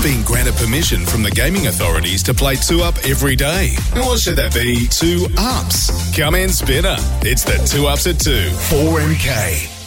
been granted permission from the gaming authorities to play 2-Up every day. Or should that be 2 Ups? Come in, Spinner. It's the 2 Ups at 2. 4MK.